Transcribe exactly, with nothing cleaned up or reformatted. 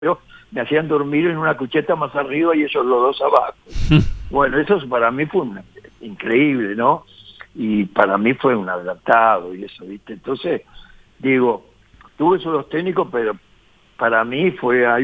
me hacían dormir en una cucheta más arriba y ellos los dos abajo. Bueno, eso para mí fue un, increíble, ¿no? Y para mí fue un adaptado y eso, ¿viste? Entonces, digo, tuve esos dos técnicos, pero para mí fue algo